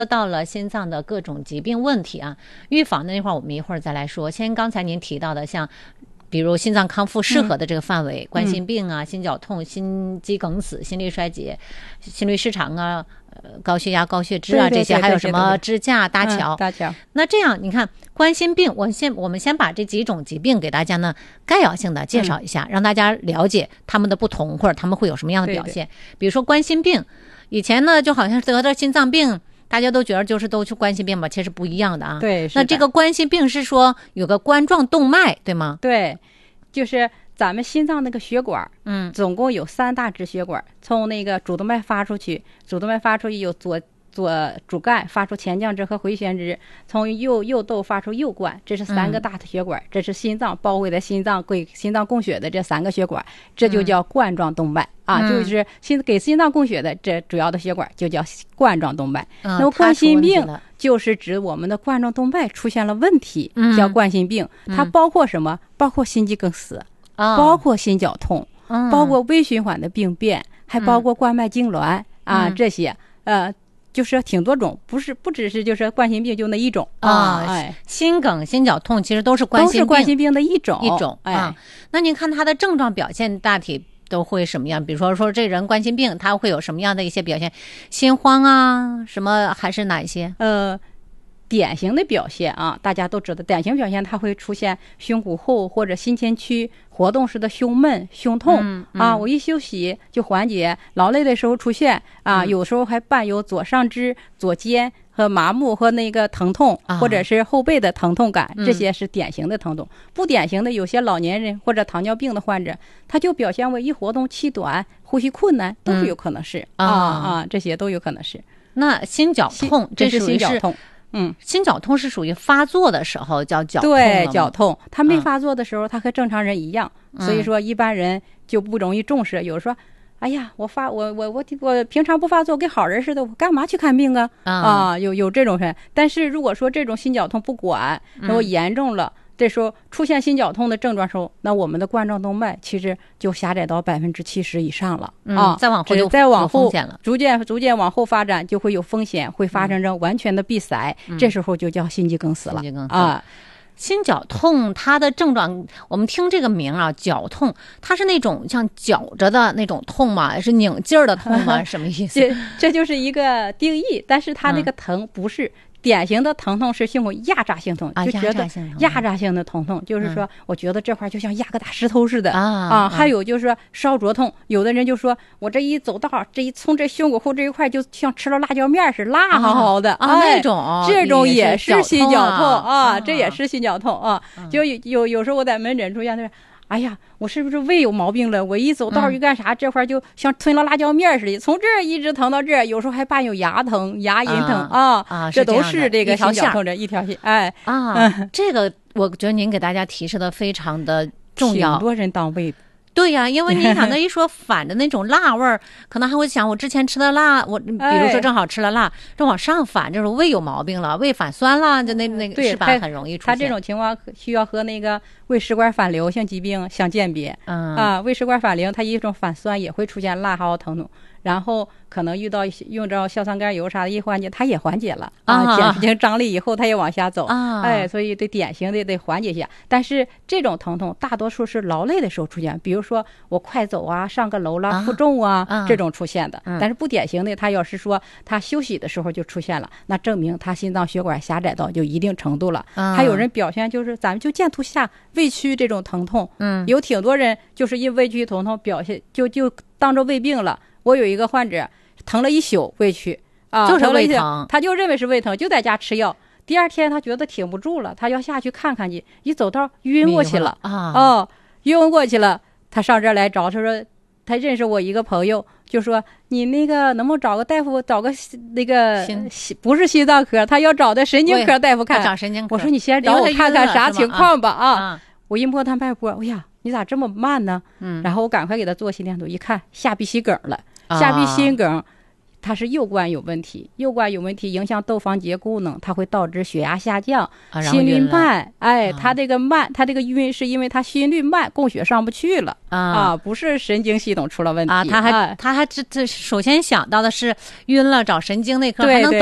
说到了心脏的各种疾病问题啊，预防的那块儿我们一会儿再来说。先刚才您提到的，像比如心脏康复适合的这个范围，冠心病啊、心绞痛、心肌梗死、心律衰竭、心律失常啊、高血压、高血脂啊，这些还有什么支架、搭桥。那这样你看，冠心病，我们先把这几种疾病给大家呢概要性的介绍一下，让大家了解他们的不同，或者他们会有什么样的表现。比如说冠心病，以前呢就好像得了心脏病。大家都觉得就是都是冠心病吧，其实不一样的啊。 对， 那这个冠心病是说有个冠状动脉，对吗？ 对，就是咱们心脏那个血管，总共有3大支血管，从那个主动脉发出去，有左主干发出前降支和回旋支，从右窦发出右冠，这是3个大的血管，这是心脏包围的心脏给心脏供血的这3个血管，这就叫冠状动脉。就是给心脏供血的这主要的血管就叫冠状动脉。那么冠心病就是指我们的冠状动脉出现了问题，叫冠心病。它包括什么？包括心肌梗死，包括心绞痛，包括微循环的病变，还包括冠脉痉挛这些就是挺多种，不只是就是冠心病就那一种心梗、心绞痛其实都是冠心病的一种。 那您看它的症状表现大体都会什么样？比如说这人冠心病，他会有什么样的一些表现？心慌啊，什么还是哪一些？ 典型的表现大家都知道，典型表现它会出现胸骨后或者心前区活动时的胸闷、胸痛我一休息就缓解，劳累的时候出现有时候还伴有左上肢、左肩和麻木和那个疼痛，或者是后背的疼痛感，这些是典型的疼痛。不典型的有些老年人或者糖尿病的患者，他就表现为一活动气短、呼吸困难，都是有可能是这些都有可能是。 那心绞痛， 这是心绞痛。 心绞痛是属于发作的时候叫绞痛。 对，绞痛，他没发作的时候，他和正常人一样，所以说一般人就不容易重视。有人说，哎呀，我平常不发作，跟好人似的，我干嘛去看病啊？有这种人。但是如果说这种心绞痛不管，然后严重了，这时候出现心绞痛的症状时候，那我们的冠状动脉其实就狭窄到70%以上了再往后就有风险了， 逐渐往后发展就会有风险，会发生成完全的闭塞，这时候就叫心肌梗死了心绞痛它的症状，我们听这个名绞痛，它是那种像绞着的那种痛吗？是拧劲儿的痛吗？什么意思？ 这就是一个定义，但是它那个疼不是。典型的疼痛是胸口压榨性痛，就觉得压榨性的疼痛，就是说我觉得这块就像压个大石头似的还有就是说烧灼痛，有的人就说我这一走道，从这胸口后这一块就像吃了辣椒面似的，辣好好的那这种也是心绞痛这也是心绞痛就有时候我在门诊出现，他说哎呀，我是不是胃有毛病了？我一走道一干啥，这块就像吞了辣椒面似的，从这儿一直疼到这儿，有时候还伴有牙疼、牙龈疼这都是这个心绞痛的一条线。 这个我觉得您给大家提示的非常的重要， 挺多人当胃。 对呀，因为你想，那一说反着那种辣味儿，可能还会想我之前吃的辣，我比如说正好吃了辣，正往上反，就是胃有毛病了，胃反酸了，就那个是吧？很容易出现。 他这种情况需要和那个胃食管反流性疾病相鉴别。胃食管反流，它一种反酸也会出现辣还有疼痛，然后可能用着硝酸甘油啥的一缓解，它也缓解了减轻张力以后，它也往下走所以典型的得缓解一下。但是这种疼痛大多数是劳累的时候出现，比如说我快走上个楼啦、负重这种出现的。但是不典型的，他要是说他休息的时候就出现了，那证明他心脏血管狭窄到就一定程度了。还有人表现就是咱们就见图下胃区这种疼痛，有挺多人就是因胃区疼痛表现就当着胃病了。我有一个患者疼了一宿胃区就是胃疼， 他就认为是胃疼，就在家吃药。第二天他觉得挺不住了，他要下去看看去，一走道晕过去了晕过去了。他上这儿来找，他说他认识我一个朋友，就说你那个能不能找个大夫，找个那个不是心脏科，他要找的神经科大夫看。 找神经科。 我说你先找我看看啥情况吧我一摸他脉搏，哎呀，你咋这么慢呢？然后我赶快给他做心电图，一看下壁心梗了。下壁心梗它是右冠有问题，影响窦房结功能，它会导致血压下降，心率慢。它这个晕是因为它心率慢，供血上不去了不是神经系统出了问题他还这首先想到的是晕了找神经内科，还能